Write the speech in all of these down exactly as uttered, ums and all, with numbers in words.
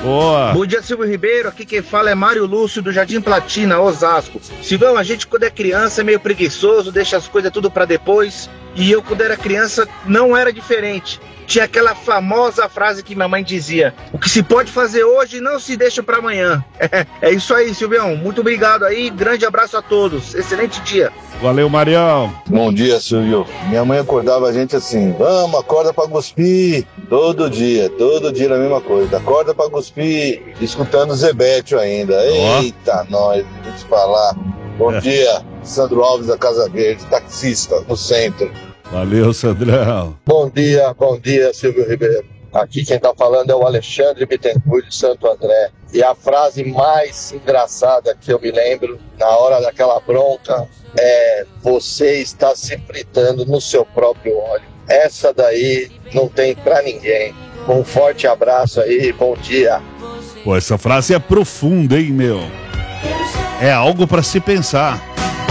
Boa. Bom dia, Silvio Ribeiro. Aqui quem fala é Mário Lúcio, do Jardim Platina, Osasco. Silvão, a gente quando é criança é meio preguiçoso, deixa as coisas tudo pra depois. E eu quando era criança não era diferente. Tinha aquela famosa frase que minha mãe dizia: o que se pode fazer hoje não se deixa pra amanhã. É isso aí, Silvião. Muito obrigado aí. Grande abraço a todos. Excelente dia. Valeu, Marião. Bom dia, Silvio. Minha mãe acordava a gente assim: vamos, acorda pra cuspir. Todo dia, todo dia a mesma coisa. Acorda pra cuspir. Escutando Zebétio ainda. Eita, nós, vou te falar. Bom dia, Sandro Alves da Casa Verde, taxista no centro. Valeu, Sandrão. Bom dia, bom dia, Silvio Ribeiro. Aqui quem tá falando é o Alexandre Bittencourt de Santo André. E a frase mais engraçada que eu me lembro, na hora daquela bronca, é: você está se fritando no seu próprio óleo. Essa daí não tem pra ninguém. Um forte abraço aí, bom dia. Pô, essa frase é profunda, hein, meu? É algo pra se pensar.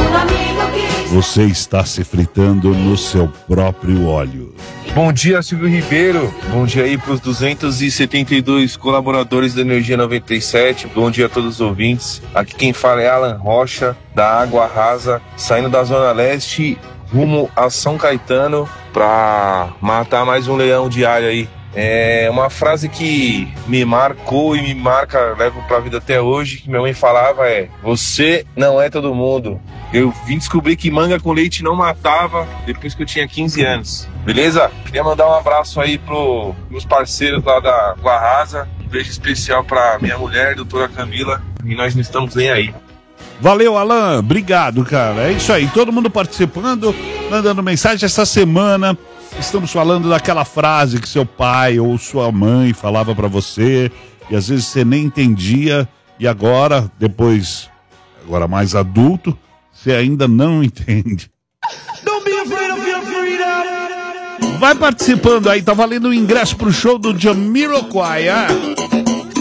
Você está se fritando no seu próprio óleo. Bom dia, Silvio Ribeiro. Bom dia aí para os duzentos e setenta e dois colaboradores da Energia noventa e sete. Bom dia a todos os ouvintes. Aqui quem fala é Alan Rocha, da Água Rasa, saindo da Zona Leste, rumo a São Caetano, para matar mais um leão diário aí. É uma frase que me marcou e me marca, levo pra vida até hoje, que minha mãe falava é: você não é todo mundo. Eu vim descobrir que manga com leite não matava depois que eu tinha quinze anos. Beleza? Queria mandar um abraço aí pros meus parceiros lá da Guarrasa. Um beijo especial pra minha mulher, doutora Camila. E nós não estamos nem aí. Valeu, Alan. Obrigado, cara. É isso aí. Todo mundo participando, mandando mensagem essa semana. Estamos falando daquela frase que seu pai ou sua mãe falava pra você e às vezes você nem entendia e agora, depois, agora mais adulto, você ainda não entende. Vai participando aí, tá valendo o ingresso pro show do Jamiroquai, ah?